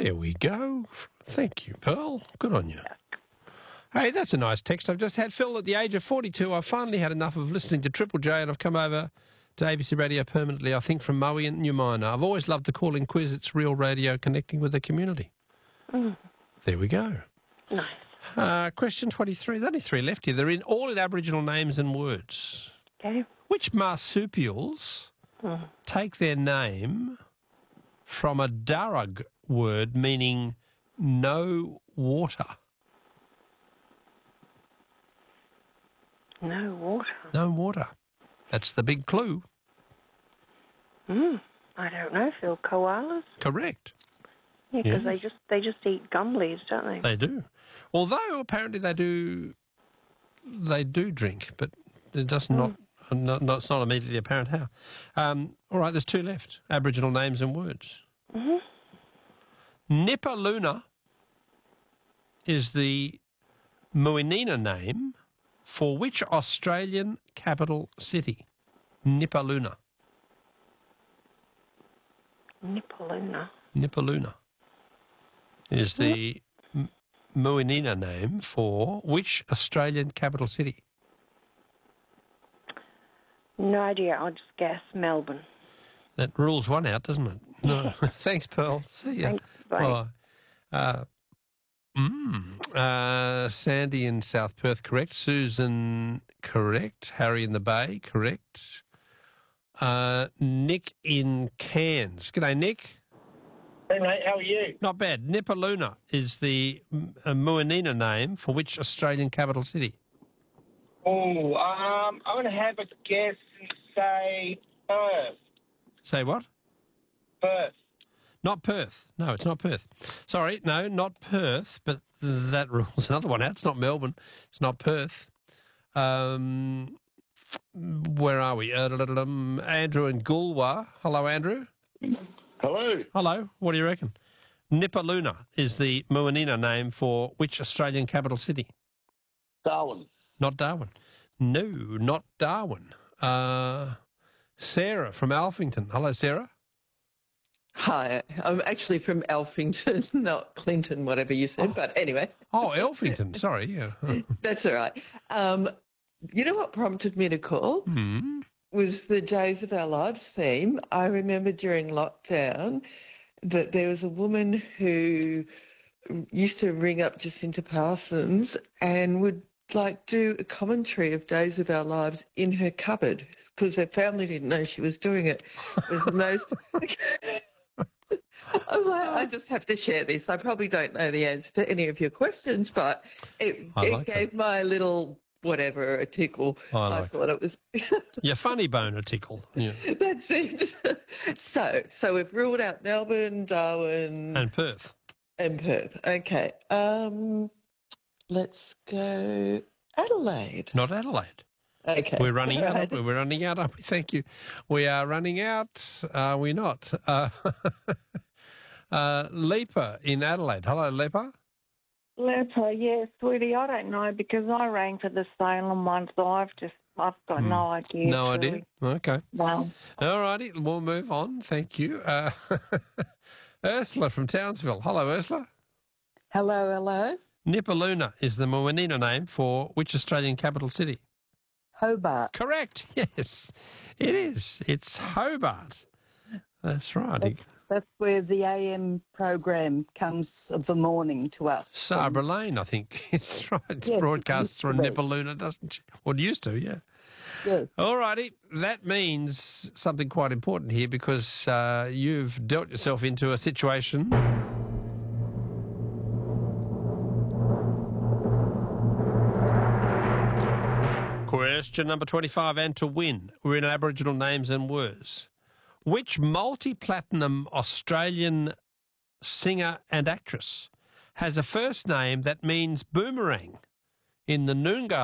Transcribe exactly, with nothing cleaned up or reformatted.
There we go. Thank you, Pearl. Good on you. Hey, that's a nice text I've just had. Phil, at the age of forty-two, I've finally had enough of listening to Triple J and I've come over to A B C Radio permanently, I think, from Moe in New Minor. I've always loved the call-in quiz. It's real radio connecting with the community. Mm. There we go. Nice. Uh, question twenty-three. There's only three left here. They're in all in Aboriginal names and words. Okay. Which marsupials mm. take their name from a Darug word meaning no water? No water? No water. That's the big clue. Hmm. I don't know, Phil. Koalas? Correct. Yeah, because yeah. they just they just eat gum leaves, don't they? They do. Although apparently they do they do drink, but it does mm. not, not, not it's not immediately apparent how. Um, all right, there's two left. Aboriginal names and words. Mm-hmm. Nipaluna is the Muinina name for which Australian capital city? Nipaluna. Nipaluna. Nipaluna is the M- Muinina name for which Australian capital city? No idea. I'll just guess Melbourne. That rules one out, doesn't it? No. Thanks, Pearl. See ya. Thanks. Bye. Bye. Uh, mm, uh, Sandy in South Perth, correct. Susan, correct. Harry in the Bay, correct. Uh, Nick in Cairns. G'day, Nick. Hey, mate, how are you? Not bad. Nipaluna is the uh, Muinina name for which Australian capital city? Oh, um, I'm going to have a guess and say Perth. Say what? Perth. Not Perth. No, it's not Perth. Sorry, no, not Perth, but that rules another one out. It's not Melbourne. It's not Perth. Um, where are we? Uh, Andrew in Goolwa. Hello, Andrew. Hello. Hello. What do you reckon? Nipaluna is the Muinina name for which Australian capital city? Darwin. Not Darwin. No, not Darwin. Uh, Sarah from Alphington. Hello, Sarah. Hi, I'm actually from Alphington, not Clinton, whatever you said, oh. but anyway. Oh, Alphington, sorry, yeah. That's all right. Um, you know what prompted me to call? Hmm. Was the Days of Our Lives theme. I remember during lockdown that there was a woman who used to ring up Jacinta Parsons and would like do a commentary of Days of Our Lives in her cupboard because her family didn't know she was doing it. It was the most... I was like, I just have to share this. I probably don't know the answer to any of your questions, but it, I it like gave it. my little whatever a tickle. I, like I thought it was. Your funny bone a tickle. Yeah. That's it. So, so we've ruled out Melbourne, Darwin, And Perth. and Perth. Okay. Um, let's go Adelaide. Not Adelaide. Okay. We're running All out. right. Aren't we? We're running out. Aren't we? Thank you. We are running out. Are we not? Uh, uh, Lepa in Adelaide. Hello, Lepa. Lepa, yeah, sweetie, I don't know because I rang for the Salem one, so I've just, I've got Hmm. no idea. No really. idea. Okay. No. All righty. We'll move on. Thank you. Uh, Ursula from Townsville. Hello, Ursula. Hello, hello. Nipaluna is the Muinina name for which Australian capital city? Hobart. Correct. Yes, it is. It's Hobart. That's right. That's, that's where the A M program comes of the morning to us. Sabra Lane, I think. It's right. It Yes, it broadcasts used to from be. Nipaluna, doesn't it? Well, it used to, yeah. Yes. All righty. That means something quite important here because uh, you've dealt yourself into a situation. Question number twenty-five, and to win, we're in Aboriginal names and words. Which multi-platinum Australian singer and actress has a first name that means boomerang in the Noongar